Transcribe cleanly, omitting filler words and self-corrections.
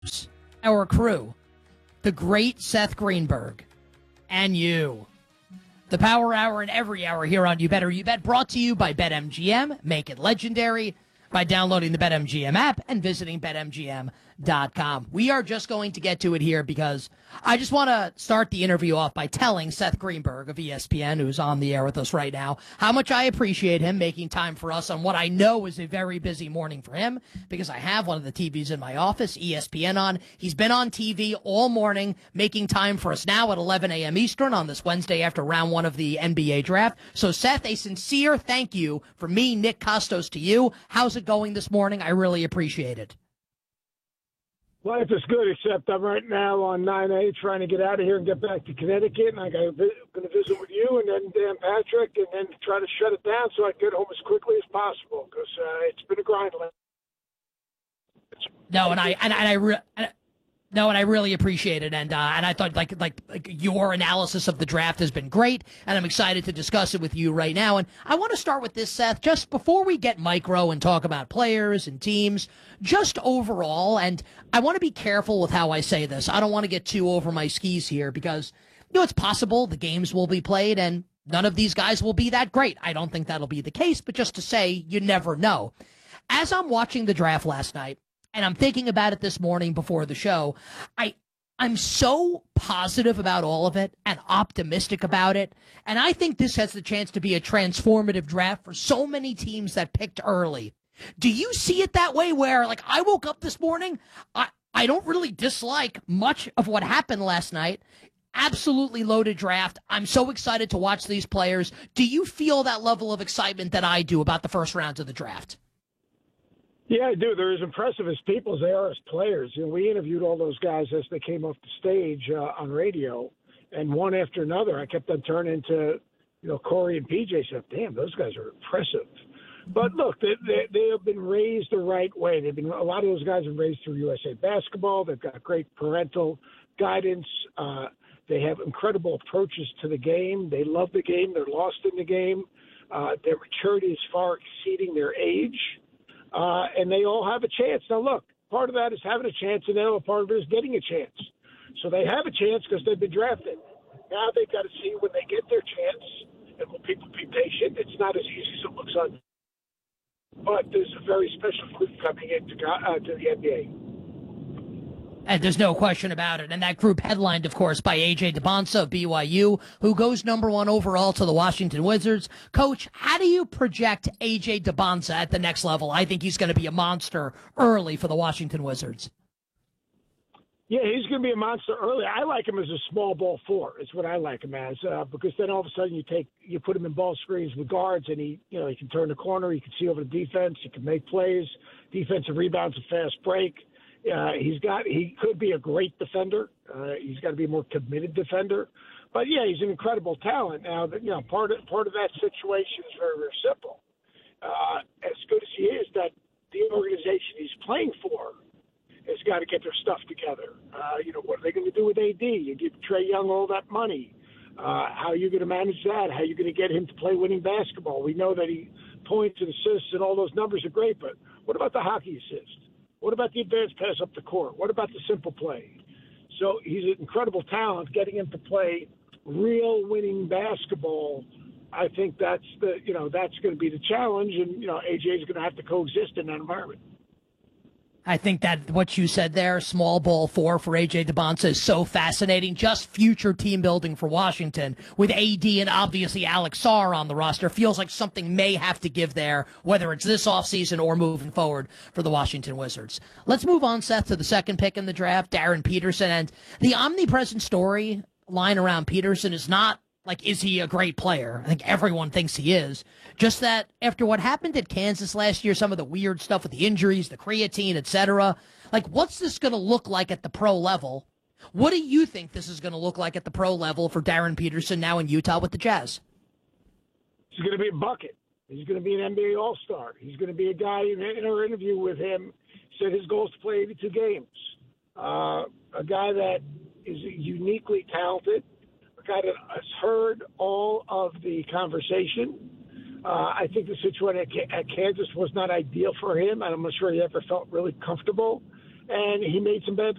our crew, the great Seth Greenberg, and you. The Power Hour and every hour here on You Better You Bet, brought to you by BetMGM. Make it legendary by downloading the BetMGM app and visiting BetMGM.com. We are just going to get to it here because I just want to start the interview off by telling Seth Greenberg of ESPN, who's on the air with us right now, how much I appreciate him making time for us on what I know is a very busy morning for him, because I have one of the TVs in my office, ESPN on. He's been on TV all morning, making time for us now at 11 a.m. Eastern on this Wednesday after round one of the NBA draft. So, Seth, a sincere thank you from me, Nick Costos, to you. How's it going this morning? I really appreciate it. Life is good, except I'm right now on 9A trying to get out of here and get back to Connecticut, and I'm going to visit with you and then Dan Patrick, and then try to shut it down so I can get home as quickly as possible, because it's been a grind. I really appreciate it, and I thought like your analysis of the draft has been great, and I'm excited to discuss it with you right now. And I want to start with this, Seth, just before we get micro and talk about players and teams, just overall. And I want to be careful with how I say this. I don't want to get too over my skis here, because it's possible the games will be played and none of these guys will be that great. I don't think that'll be the case, but just to say, you never know. As I'm watching the draft last night, and I'm thinking about it this morning before the show, I'm so positive about all of it and optimistic about it. And I think this has the chance to be a transformative draft for so many teams that picked early. Do you see it that way, where, like, I woke up this morning, I don't really dislike much of what happened last night. Absolutely loaded draft. I'm so excited to watch these players. Do you feel that level of excitement that I do about the first rounds of the draft? Yeah, I do. They're as impressive as people as they are as players. We interviewed all those guys as they came off the stage on radio, and one after another, I kept on turning to, Corey and PJ. Said, "Damn, those guys are impressive." But look, they have been raised the right way. A lot of those guys have been raised through USA Basketball. They've got great parental guidance. They have incredible approaches to the game. They love the game. They're lost in the game. Their maturity is far exceeding their age. And they all have a chance. Now, look, part of that is having a chance, and the other part of it is getting a chance. So they have a chance because they've been drafted. Now they've got to see when they get their chance, and will people be patient? It's not as easy as it looks on. But there's a very special group coming into the NBA. And there's no question about it. And that group headlined, of course, by A.J. Debonsa of BYU, who goes number 1 overall to the Washington Wizards. Coach, how do you project A.J. Debonsa at the next level? I think he's going to be a monster early for the Washington Wizards. Yeah, he's going to be a monster early. I like him as a small ball 4. It's what I like him as, because then all of a sudden you put him in ball screens with guards, and he can turn the corner, he can see over the defense, he can make plays, defensive rebounds, a fast break. He could be a great defender. He's got to be a more committed defender. But yeah, he's an incredible talent. Now, part of that situation is very, very simple. As good as he is, that the organization he's playing for has got to get their stuff together. What are they going to do with AD? You give Trae Young all that money. How are you going to manage that? How are you going to get him to play winning basketball? We know that he points and assists and all those numbers are great, but what about the hockey assist? What about the advanced pass up the court? What about the simple play? So he's an incredible talent. Getting him to play real winning basketball, I think that's that's going to be the challenge, and AJ is going to have to coexist in that environment. I think that what you said there, small ball 4 for A.J. Debonsa, is so fascinating. Just future team building for Washington with AD and obviously Alex Sarr on the roster. Feels like something may have to give there, whether it's this offseason or moving forward for the Washington Wizards. Let's move on, Seth, to the second pick in the draft, Darren Peterson. And the omnipresent story line around Peterson is not like, is he a great player? I think everyone thinks he is. Just that after what happened at Kansas last year, some of the weird stuff with the injuries, the creatine, etc., like, what's this going to look like at the pro level? What do you think this is going to look like at the pro level for Darren Peterson now in Utah with the Jazz? He's going to be a bucket. He's going to be an NBA All-Star. He's going to be a guy, in our interview with him, said his goal is to play 82 games. A guy that is uniquely talented, a guy that has heard all of the conversation. I think the situation at Kansas was not ideal for him. I'm not sure he ever felt really comfortable. and he made some bad